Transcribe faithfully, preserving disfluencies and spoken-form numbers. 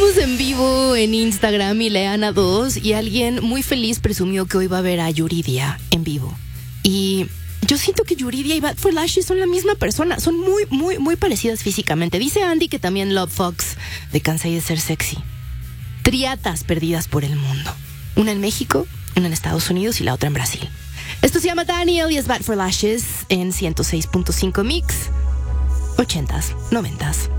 Estamos en vivo en Instagram y Leana dos y alguien muy feliz presumió que hoy va a ver a Yuridia en vivo. Y yo siento que Yuridia y Bad for Lashes son la misma persona, son muy, muy, muy parecidas físicamente. Dice Andy que también Love Fox de Cansei de ser sexy. Triatas perdidas por el mundo. Una en México, una en Estados Unidos y la otra en Brasil. Esto se llama Daniel y es Bad for Lashes en ciento seis punto cinco Mix. Ochentas, noventas.